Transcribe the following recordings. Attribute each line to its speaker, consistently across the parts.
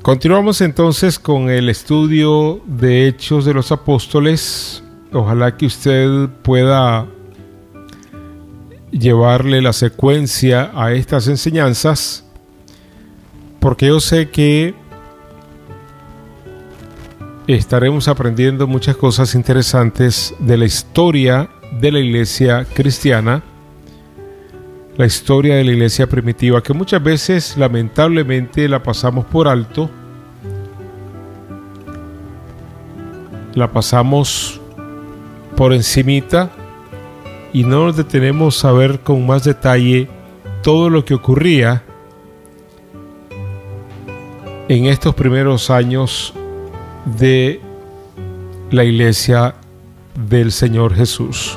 Speaker 1: Continuamos entonces con el estudio de Hechos de los Apóstoles. Ojalá que usted pueda llevarle la secuencia a estas enseñanzas, porque yo sé que estaremos aprendiendo muchas cosas interesantes de la historia de la iglesia cristiana, la historia de la iglesia primitiva, que muchas veces lamentablemente la pasamos por alto, la pasamos por encimita y no nos detenemos a ver con más detalle todo lo que ocurría en estos primeros años de la iglesia del Señor Jesús.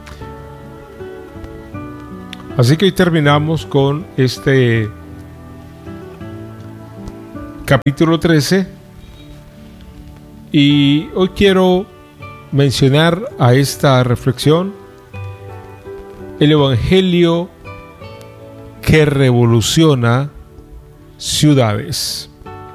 Speaker 1: Así que hoy terminamos con este capítulo 13 y hoy quiero mencionar a esta reflexión el evangelio que revoluciona ciudades.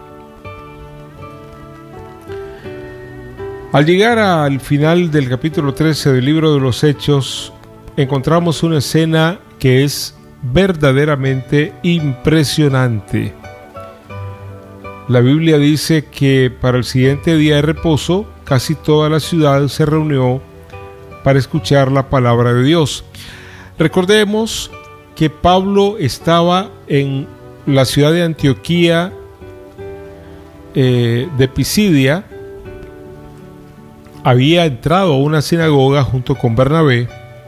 Speaker 1: Al llegar al final del capítulo 13 del libro de los Hechos, encontramos una escena que es verdaderamente impresionante. La Biblia dice que para el siguiente día de reposo, casi toda la ciudad se reunió para escuchar la palabra de Dios. Recordemos que Pablo estaba en la ciudad de Antioquía de Pisidia. Había entrado a una sinagoga junto con Bernabé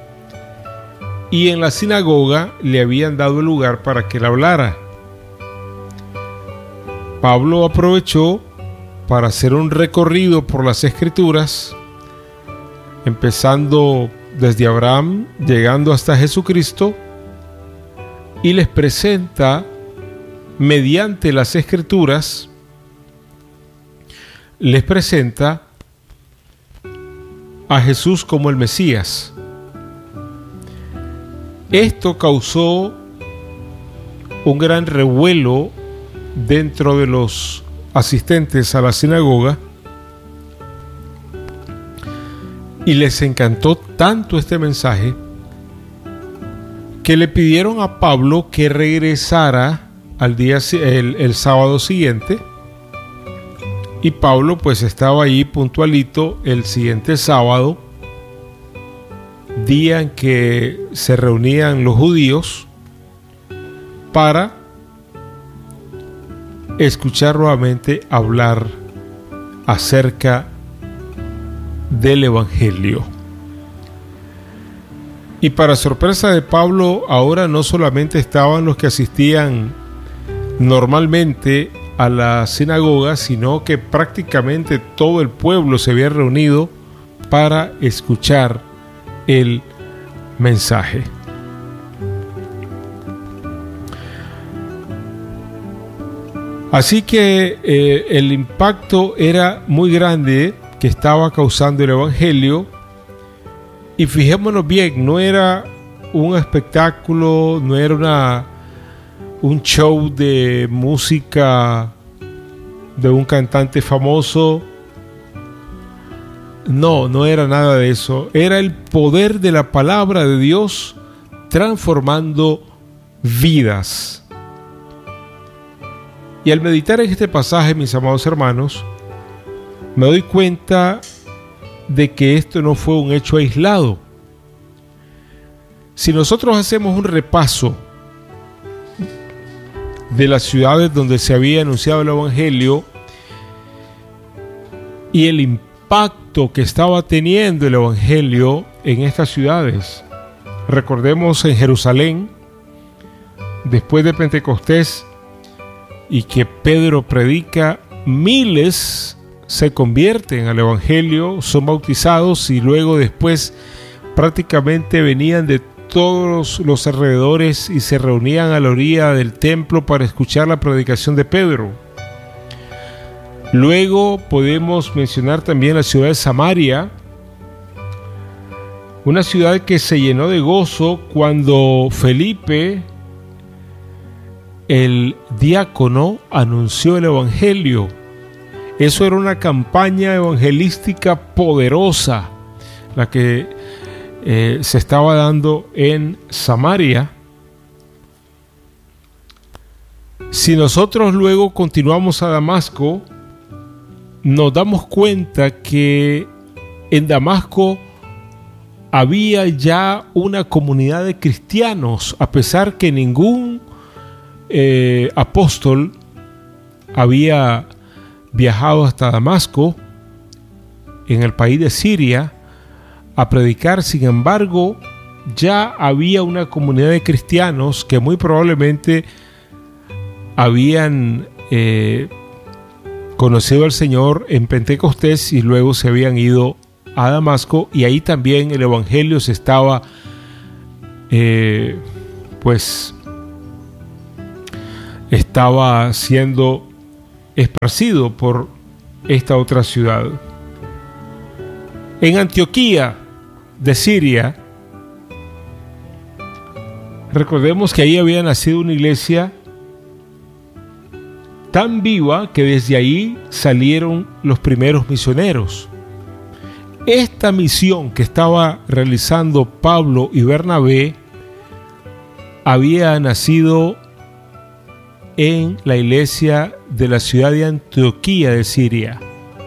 Speaker 1: y en la sinagoga le habían dado el lugar para que él hablara. Pablo aprovechó para hacer un recorrido por las Escrituras, empezando desde Abraham, llegando hasta Jesucristo, y les presenta, mediante las Escrituras, les presenta a Jesús como el Mesías. Esto causó un gran revuelo dentro de los asistentes a la sinagoga y les encantó tanto este mensaje que le pidieron a Pablo que regresara al día el sábado siguiente. Y Pablo pues estaba ahí puntualito el siguiente sábado, día en que se reunían los judíos para escuchar nuevamente hablar acerca del Evangelio. Y para sorpresa de Pablo, ahora no solamente estaban los que asistían normalmente a la sinagoga, sino que prácticamente todo el pueblo se había reunido para escuchar el mensaje. Así que el impacto era muy grande que estaba causando el evangelio. Y fijémonos bien, no era un espectáculo, no era un show de música de un cantante famoso. No era nada de eso. Era el poder de la palabra de Dios transformando vidas. Y al meditar en este pasaje, mis amados hermanos, me doy cuenta de que esto no fue un hecho aislado. Si nosotros hacemos un repaso de las ciudades donde se había anunciado el Evangelio y el impacto que estaba teniendo el Evangelio en estas ciudades, recordemos en Jerusalén, después de Pentecostés, y que Pedro predica, miles se convierten al Evangelio, son bautizados y luego después prácticamente venían de todos los alrededores y se reunían a la orilla del templo para escuchar la predicación de Pedro. Luego podemos mencionar también la ciudad de Samaria, una ciudad que se llenó de gozo cuando Felipe el diácono anunció el evangelio. Eso era una campaña evangelística poderosa, la que se estaba dando en Samaria. Si nosotros luego continuamos a Damasco, nos damos cuenta que en Damasco había ya una comunidad de cristianos, a pesar que ningún apóstol había viajado hasta Damasco, en el país de Siria, a predicar. Sin embargo, ya había una comunidad de cristianos que muy probablemente habían conocido al Señor en Pentecostés y luego se habían ido a Damasco, y ahí también el evangelio se estaba estaba siendo esparcido por esta otra ciudad. En Antioquía de Siria, recordemos que ahí había nacido una iglesia tan viva que desde ahí salieron los primeros misioneros. Esta misión que estaba realizando Pablo y Bernabé había nacido en la iglesia de la ciudad de Antioquía de Siria.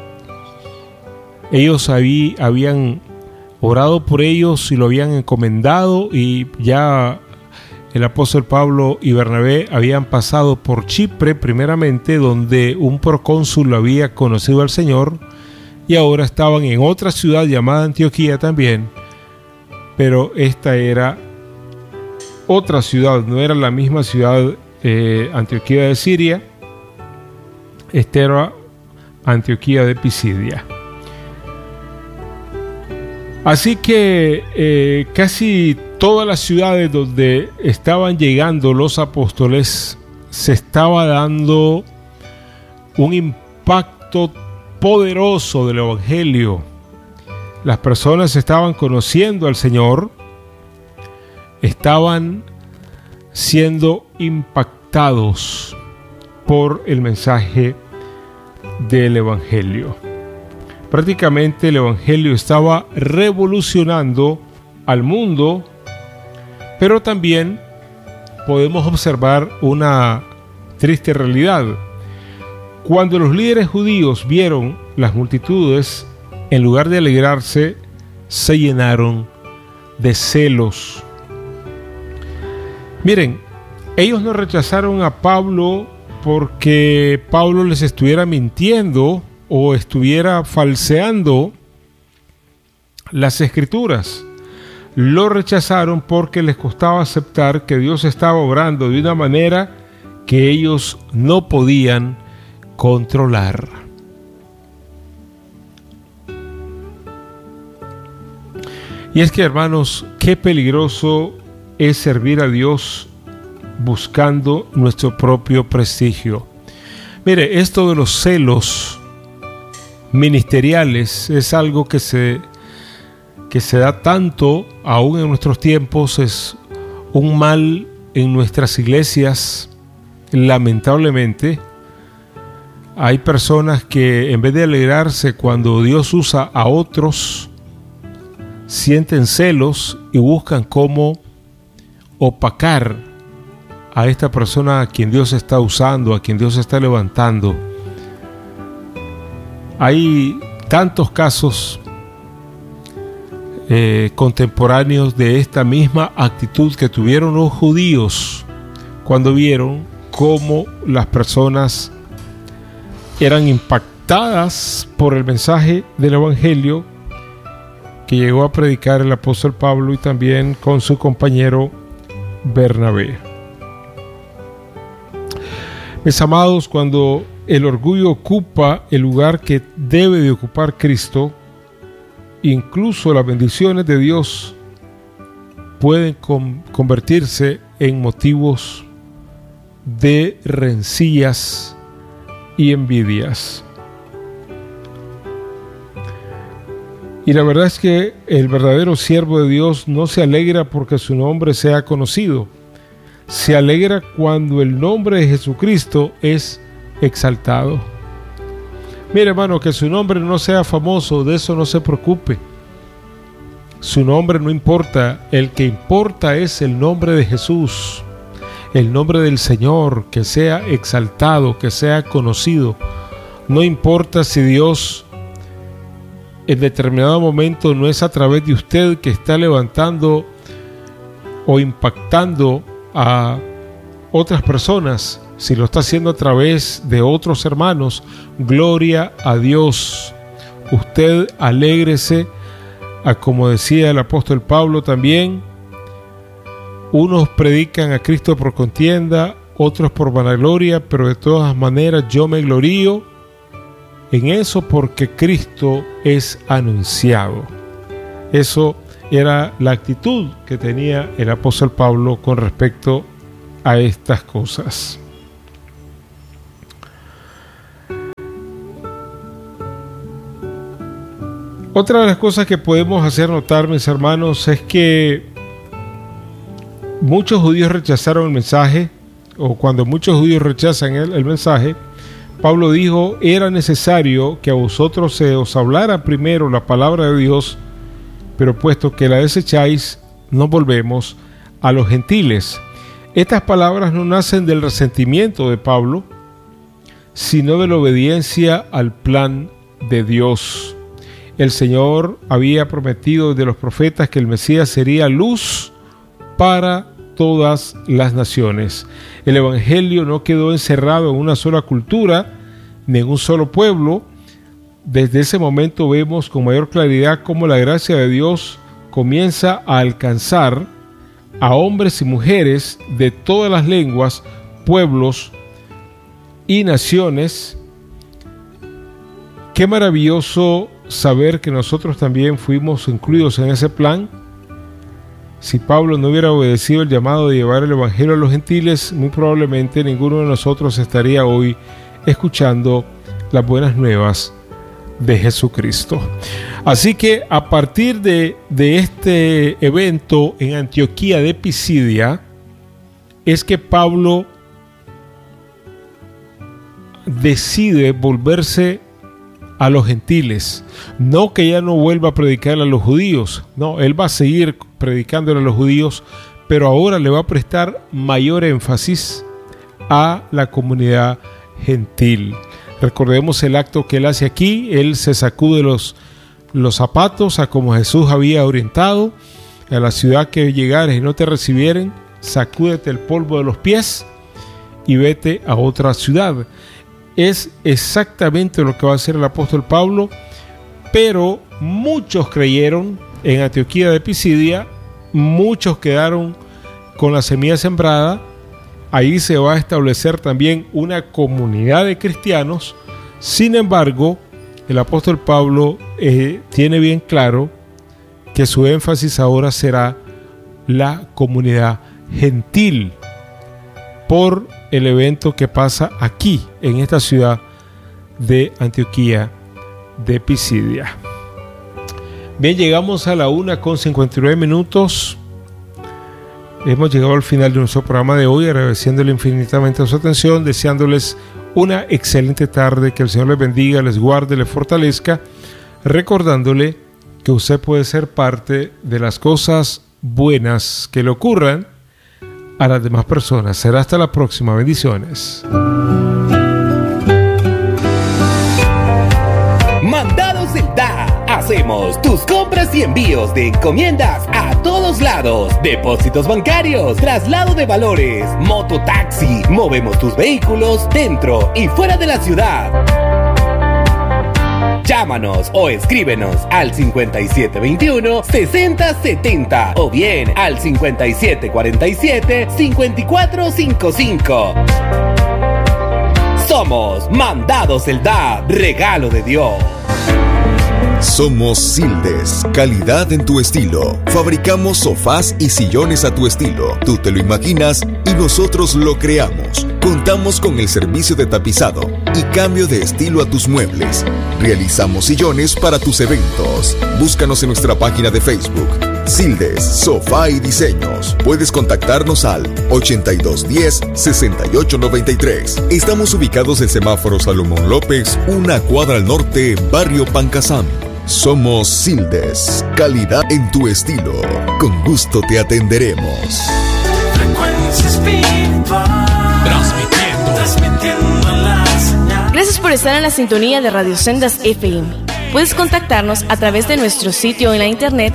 Speaker 1: Ellos habían orado por ellos y lo habían encomendado, y ya el apóstol Pablo y Bernabé habían pasado por Chipre primeramente, donde un procónsul había conocido al Señor, y ahora estaban en otra ciudad llamada Antioquía también, pero esta era otra ciudad, no era la misma ciudad Antioquía de Siria. Esta era Antioquía de Pisidia. Así que casi todas las ciudades donde estaban llegando los apóstoles se estaba dando un impacto poderoso del evangelio. Las personas estaban conociendo al Señor, estaban siendo impactados por el mensaje del evangelio. Prácticamente el evangelio estaba revolucionando al mundo, pero también podemos observar una triste realidad. Cuando los líderes judíos vieron las multitudes, en lugar de alegrarse, se llenaron de celos. Miren, ellos no rechazaron a Pablo porque Pablo les estuviera mintiendo o estuviera falseando las escrituras. Lo rechazaron porque les costaba aceptar que Dios estaba obrando de una manera que ellos no podían controlar. Y es que, hermanos, qué peligroso es servir a Dios buscando nuestro propio prestigio. Mire, esto de los celos ministeriales es algo que se da tanto aún en nuestros tiempos. Es un mal en nuestras iglesias, lamentablemente. Hay personas que, en vez de alegrarse cuando Dios usa a otros, sienten celos y buscan cómo opacar a esta persona a quien Dios está usando, a quien Dios está levantando. Hay tantos casos contemporáneos de esta misma actitud que tuvieron los judíos cuando vieron cómo las personas eran impactadas por el mensaje del evangelio que llegó a predicar el apóstol Pablo y también con su compañero Bernabé. Mis amados, cuando el orgullo ocupa el lugar que debe de ocupar Cristo, incluso las bendiciones de Dios pueden convertirse en motivos de rencillas y envidias. Y la verdad es que el verdadero siervo de Dios no se alegra porque su nombre sea conocido, se alegra cuando el nombre de Jesucristo es exaltado. Mire, hermano, que su nombre no sea famoso, de eso no se preocupe. Su nombre no importa, el que importa es el nombre de Jesús, el nombre del Señor, que sea exaltado, que sea conocido. No importa si Dios en determinado momento no es a través de usted que está levantando o impactando a otras personas, si lo está haciendo a través de otros hermanos. Gloria a Dios. Usted alégrese, como decía el apóstol Pablo también: unos predican a Cristo por contienda, otros por vanagloria, pero de todas maneras yo me glorío en eso porque Cristo es anunciado. Eso era la actitud que tenía el apóstol Pablo con respecto a estas cosas. Otra de las cosas que podemos hacer notar, mis hermanos, es que muchos judíos rechazaron el mensaje, o cuando muchos judíos rechazan el mensaje, Pablo dijo: era necesario que a vosotros se os hablara primero la palabra de Dios, pero puesto que la desecháis, no volvemos a los gentiles. Estas palabras no nacen del resentimiento de Pablo, sino de la obediencia al plan de Dios. El Señor había prometido de los profetas que el Mesías sería luz para todas las naciones. El Evangelio no quedó encerrado en una sola cultura ni en un solo pueblo. Desde ese momento vemos con mayor claridad cómo la gracia de Dios comienza a alcanzar a hombres y mujeres de todas las lenguas, pueblos y naciones. Qué maravilloso saber que nosotros también fuimos incluidos en ese plan. Si Pablo no hubiera obedecido el llamado de llevar el Evangelio a los gentiles, muy probablemente ninguno de nosotros estaría hoy escuchando las buenas nuevas de Jesucristo. Así que a partir de este evento en Antioquía de Pisidia, es que Pablo decide volverse a los gentiles. No que ya no vuelva a predicar a los judíos, no, él va a seguir predicándole a los judíos, pero ahora le va a prestar mayor énfasis a la comunidad gentil. Recordemos el acto que él hace aquí. Él se sacude los zapatos a como Jesús había orientado: a la ciudad que llegares y no te recibieren, sacúdete el polvo de los pies y vete a otra ciudad. Es exactamente lo que va a hacer el apóstol Pablo, pero muchos creyeron en Antioquía de Pisidia, muchos quedaron con la semilla sembrada. Ahí se va a establecer también una comunidad de cristianos. Sin embargo, el apóstol Pablo tiene bien claro que su énfasis ahora será la comunidad gentil, por el evento que pasa aquí en esta ciudad de Antioquía de Pisidia. Bien, llegamos a la 1:59. Hemos llegado al final de nuestro programa de hoy, agradeciéndole infinitamente su atención, deseándoles una excelente tarde, que el Señor les bendiga, les guarde, les fortalezca, recordándole que usted puede ser parte de las cosas buenas que le ocurran a las demás personas. Será hasta la próxima. Bendiciones.
Speaker 2: Mandados del DA. Hacemos tus compras y envíos de encomiendas a todos lados. Depósitos bancarios, traslado de valores, mototaxi. Movemos tus vehículos dentro y fuera de la ciudad. Llámanos o escríbenos al 5721-6070 o bien al 5747-5455. Somos Mandados el DA, regalo de Dios.
Speaker 3: Somos Sildes, calidad en tu estilo. Fabricamos sofás y sillones a tu estilo. Tú te lo imaginas y nosotros lo creamos. Contamos con el servicio de tapizado y cambio de estilo a tus muebles. Realizamos sillones para tus eventos. Búscanos en nuestra página de Facebook, Sildes, Sofá y Diseños. Puedes contactarnos al 8210-6893. Estamos ubicados en Semáforo Salomón López, una cuadra al norte, Barrio Pancasán. Somos Sildes, calidad en tu estilo. Con gusto te atenderemos.
Speaker 4: Transmitiendo la señal. Gracias por estar en la sintonía de Radio Sendas FM. Puedes contactarnos a través de nuestro sitio en la internet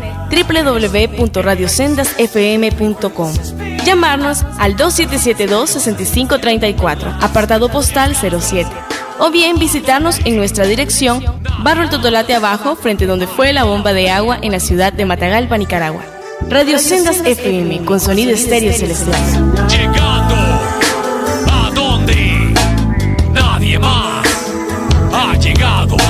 Speaker 4: www.radiosendasfm.com. Llamarnos al 2772-6534, apartado postal 07. O bien visitarnos en nuestra dirección, Barrio El Totolate Abajo, frente donde fue la bomba de agua en la ciudad de Matagalpa, Nicaragua. Radio Sendas FM, con sonido estéreo celestial.
Speaker 5: Llegando a donde nadie más ha llegado.